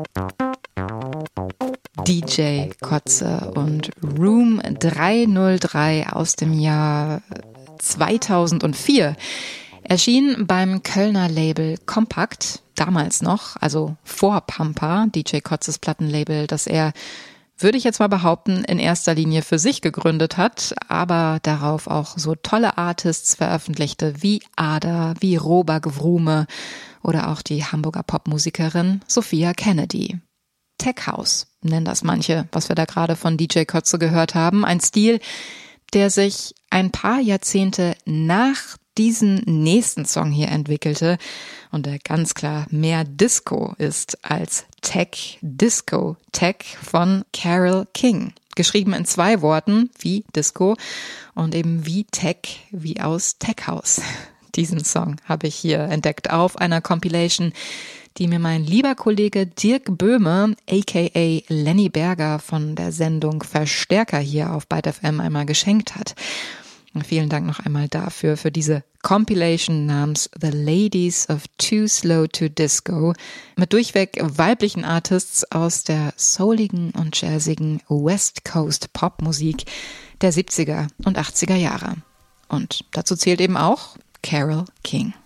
DJ Koze und Room 303 aus dem Jahr 2004 erschien beim Kölner Label Kompakt, damals noch, also vor Pampa, DJ Kozes Plattenlabel, das er, würde ich jetzt mal behaupten, in erster Linie für sich gegründet hat, aber darauf auch so tolle Artists veröffentlichte wie Ada, wie Robert Gewrume oder auch die Hamburger Popmusikerin Sophia Kennedy. Tech House nennen das manche, was wir da gerade von DJ Koze gehört haben. Ein Stil, der sich ein paar Jahrzehnte nach diesen nächsten Song hier entwickelte und der ganz klar mehr Disco ist als Tech. Disco Tech von Carole King. Geschrieben in 2 Worten, wie Disco und eben wie Tech, wie aus Tech House. Diesen Song habe ich hier entdeckt auf einer Compilation, die mir mein lieber Kollege Dirk Böhme, aka Lenny Berger von der Sendung Verstärker hier auf Byte FM einmal geschenkt hat. Und vielen Dank noch einmal dafür, für diese Compilation namens The Ladies of Too Slow to Disco mit durchweg weiblichen Artists aus der souligen und jazzigen West Coast Popmusik der 70er und 80er Jahre. Und dazu zählt eben auch Carole King.